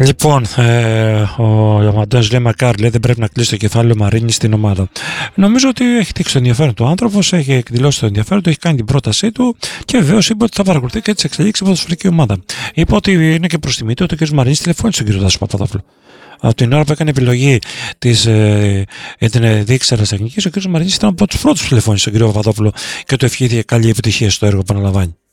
Λοιπόν, ο Αντώνης λέει μακάρι, λέει δεν πρέπει να κλείσει το κεφάλαιο Μαρίνη στην ομάδα. Νομίζω ότι έχει δείξει το ενδιαφέρον του άνθρωπος, έχει εκδηλώσει το ενδιαφέρον του, έχει κάνει την πρότασή του και βεβαίως είπε ότι θα παρακολουθεί και τις εξελίξεις από τη ποδοσφαιρική ομάδα. Είπε ότι είναι και προς τιμή του ότι ο κ. Μαρίνης τηλεφώνησε τον κ. Τάσο Παπαδόπουλο. Από την ώρα που έκανε επιλογή για την διοίκηση αεραστεχνικής, ο κ. Μαρίνης ήταν από τους πρώτους που τηλεφώνησε τον κ. Παπαδόπουλο και του ευχήθηκε καλή επιτυχία στο έργο που αναλαμβάνει.